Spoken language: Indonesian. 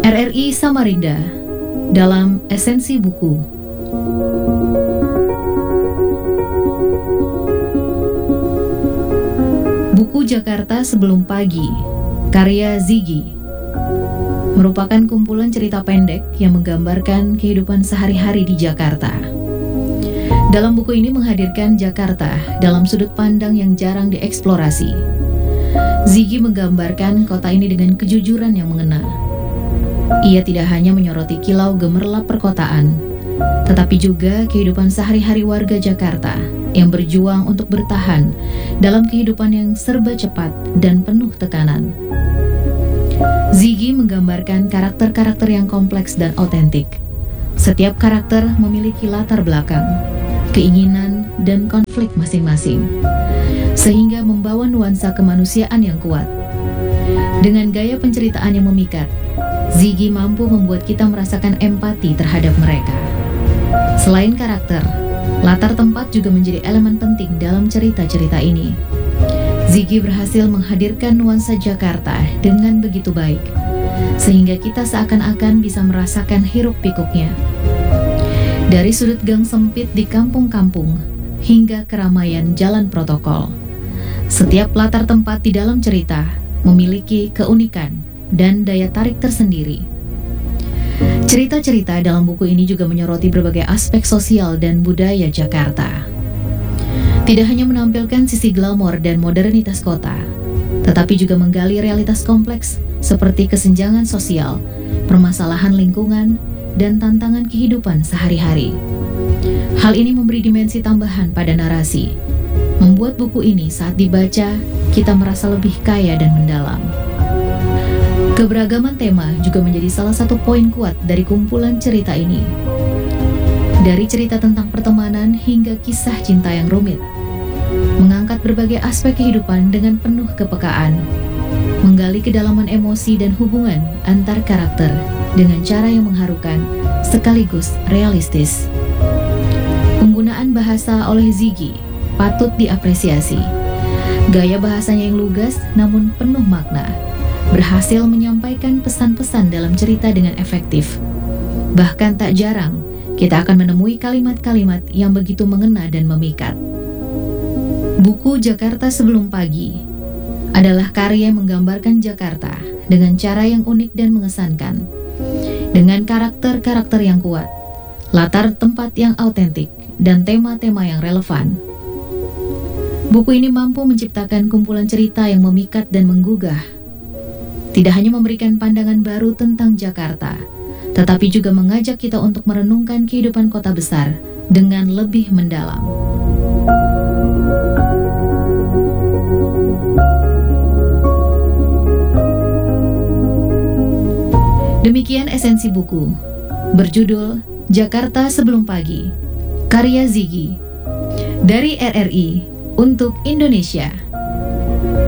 RRI Samarinda dalam Esensi Buku. Buku Jakarta Sebelum Pagi, karya Ziggy, merupakan kumpulan cerita pendek yang menggambarkan kehidupan sehari-hari di Jakarta. Dalam buku ini menghadirkan Jakarta dalam sudut pandang yang jarang dieksplorasi. Ziggy menggambarkan kota ini dengan kejujuran yang mengena. Ia tidak hanya menyoroti kilau gemerlap perkotaan, tetapi juga kehidupan sehari-hari warga Jakarta yang berjuang untuk bertahan dalam kehidupan yang serba cepat dan penuh tekanan. Ziggy menggambarkan karakter-karakter yang kompleks dan otentik. Setiap karakter memiliki latar belakang, keinginan, dan konflik masing-masing, sehingga membawa nuansa kemanusiaan yang kuat. Dengan gaya penceritaan yang memikat, Ziggy mampu membuat kita merasakan empati terhadap mereka. Selain karakter, latar tempat juga menjadi elemen penting dalam cerita-cerita ini. Ziggy berhasil menghadirkan nuansa Jakarta dengan begitu baik, sehingga kita seakan-akan bisa merasakan hiruk-pikuknya. Dari sudut gang sempit di kampung-kampung hingga keramaian jalan protokol, setiap latar tempat di dalam cerita memiliki keunikan dan daya tarik tersendiri. Cerita-cerita dalam buku ini juga menyoroti berbagai aspek sosial dan budaya Jakarta. Tidak hanya menampilkan sisi glamor dan modernitas kota, tetapi juga menggali realitas kompleks seperti kesenjangan sosial, permasalahan lingkungan, dan tantangan kehidupan sehari-hari. Hal ini memberi dimensi tambahan pada narasi, membuat buku ini saat dibaca, kita merasa lebih kaya dan mendalam. Keberagaman tema juga menjadi salah satu poin kuat dari kumpulan cerita ini. Dari cerita tentang pertemanan hingga kisah cinta yang rumit, mengangkat berbagai aspek kehidupan dengan penuh kepekaan, menggali kedalaman emosi dan hubungan antar karakter dengan cara yang mengharukan sekaligus realistis. Penggunaan bahasa oleh Ziggy patut diapresiasi. Gaya bahasanya yang lugas namun penuh makna, berhasil menyampaikan pesan-pesan dalam cerita dengan efektif. Bahkan tak jarang, kita akan menemui kalimat-kalimat yang begitu mengena dan memikat. Buku Jakarta Sebelum Pagi adalah karya yang menggambarkan Jakarta dengan cara yang unik dan mengesankan, dengan karakter-karakter yang kuat, latar tempat yang autentik, dan tema-tema yang relevan. Buku ini mampu menciptakan kumpulan cerita yang memikat dan menggugah. Tidak hanya memberikan pandangan baru tentang Jakarta, tetapi juga mengajak kita untuk merenungkan kehidupan kota besar dengan lebih mendalam. Demikian esensi buku, berjudul Jakarta Sebelum Pagi, karya Ziggy, dari RRI untuk Indonesia.